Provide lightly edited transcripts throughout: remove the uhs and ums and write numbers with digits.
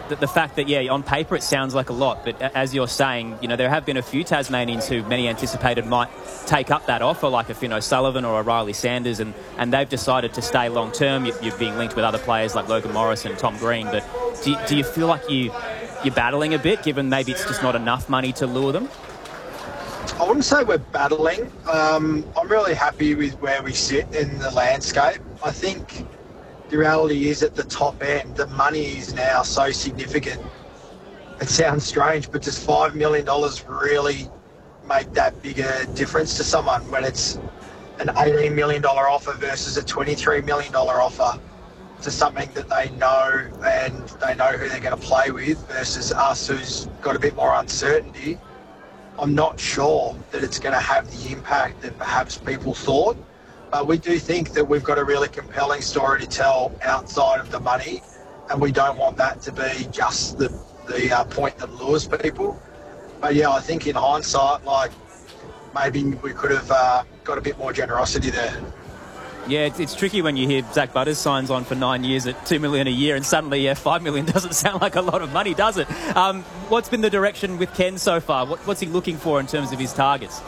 the fact that, yeah, on paper it sounds like a lot, but as you're saying, you know, there have been a few Tasmanians who many anticipated might take up that offer, like a Finn O'Sullivan or a Riley Sanders, and they've decided to stay long term. You're being linked with other players like Logan Morris and Tom Green, but do you feel like you're battling a bit, given maybe it's just not enough money to lure them? I wouldn't say we're battling. I'm really happy with where we sit in the landscape. I think the reality is at the top end, the money is now so significant. It sounds strange, but does $5 million really make that big a difference to someone when it's an $18 million offer versus a $23 million offer to something that they know and they know who they're going to play with versus us who's got a bit more uncertainty? I'm not sure that it's going to have the impact that perhaps people thought. But we do think that we've got a really compelling story to tell outside of the money, and we don't want that to be just the point that lures people. But yeah, I think in hindsight, like, maybe we could have got a bit more generosity there. Yeah, it's tricky when you hear Zach Butters signs on for 9 years at $2 million a year, and suddenly, $5 million doesn't sound like a lot of money, does it? What's been the direction with Ken so far? What's he looking for in terms of his targets?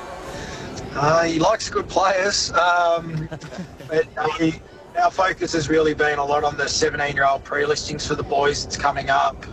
He likes good players, but our focus has really been a lot on the 17-year-old pre-listings for the boys that's coming up,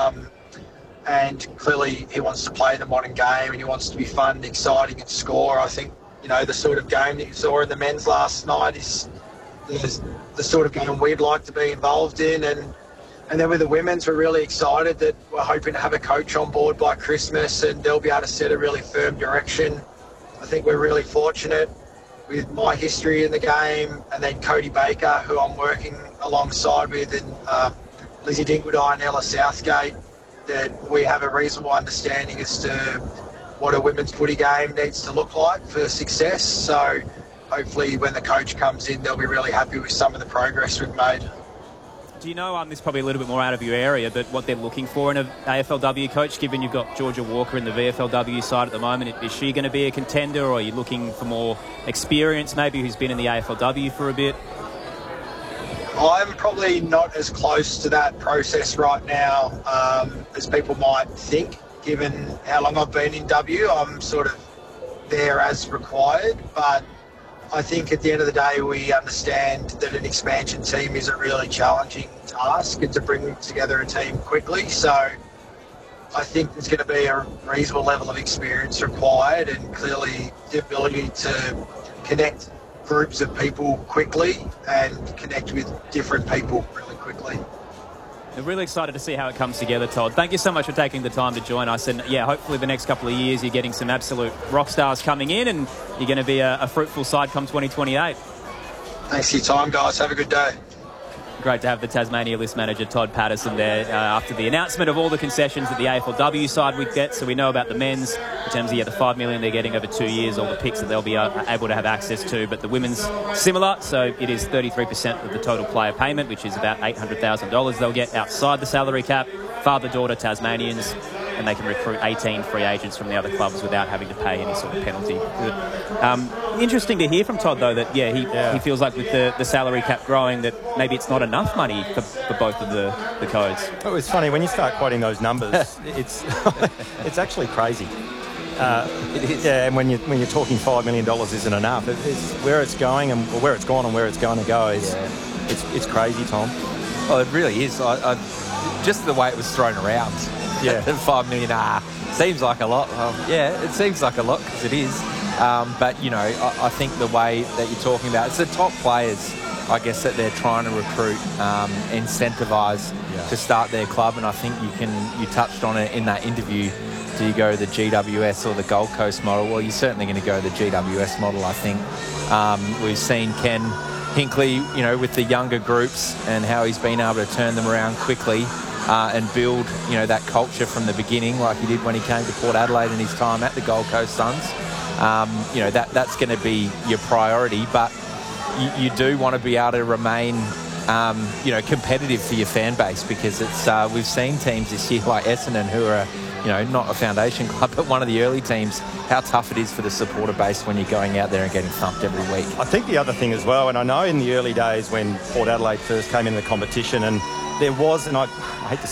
and clearly he wants to play the modern game and he wants to be fun, exciting and score. I think, you know, the sort of game that you saw in the men's last night is the sort of game we'd like to be involved in, and then with the women's, we're really excited that we're hoping to have a coach on board by Christmas and they'll be able to set a really firm direction. I think we're really fortunate with my history in the game, and then Cody Baker, who I'm working alongside with, and Lizzie Dingledy and Ella Southgate, that we have a reasonable understanding as to what a women's footy game needs to look like for success. So hopefully when the coach comes in, they'll be really happy with some of the progress we've made. Do you know, this is probably a little bit more out of your area, but what they're looking for in an AFLW coach, given you've got Georgia Walker in the VFLW side at the moment? Is she going to be a contender, or are you looking for more experience, maybe, who's been in the AFLW for a bit? I'm probably not as close to that process right now as people might think, given how long I've been in W. I'm sort of there as required, but I think at the end of the day, we understand that an expansion team is a really challenging task and to bring together a team quickly. So I think there's going to be a reasonable level of experience required, and clearly the ability to connect groups of people quickly and connect with different people really quickly. We're really excited to see how it comes together, Todd. Thank you so much for taking the time to join us. And, yeah, hopefully the next couple of years you're getting some absolute rock stars coming in and you're going to be a fruitful side come 2028. Thanks for your time, guys. Have a good day. Great to have the Tasmania list manager, Todd Patterson, there after the announcement of all the concessions that the AFLW side would get. So we know about the men's in terms of the $5 million they're getting over 2 years, all the picks that they'll be able to have access to. But the women's similar, so it is 33% of the total player payment, which is about $800,000 they'll get outside the salary cap. Father-daughter Tasmanians, and they can recruit 18 free agents from the other clubs without having to pay any sort of penalty. Interesting to hear from Todd, though, that he feels like with the salary cap growing that maybe it's not enough money for both of the codes. Oh, it's funny when you start quoting those numbers. It's actually crazy. It is. Yeah, and when you're talking $5 million isn't enough. It's where it's going and where it's gone and where it's going to go is it's crazy, Tom. Well, it really is. Just the way it was thrown around. Yeah. $5 million, seems like a lot. Yeah, it seems like a lot because it is. But, you know, I think the way that you're talking about, it's the top players, I guess, that they're trying to recruit, incentivise to start their club. And I think you touched on it in that interview. Do you go the GWS or the Gold Coast model? Well, you're certainly going to go the GWS model, I think. We've seen Ken Hinkley, you know, with the younger groups and how he's been able to turn them around quickly and build, you know, that culture from the beginning like he did when he came to Port Adelaide in his time at the Gold Coast Suns. You know, that's going to be your priority, but you do want to be able to remain, you know, competitive for your fan base, because it's we've seen teams this year like Essendon, who are, you know, not a foundation club, but one of the early teams, how tough it is for the supporter base when you're going out there and getting thumped every week. I think the other thing as well, and I know in the early days when Port Adelaide first came into the competition, and there was, and I hate to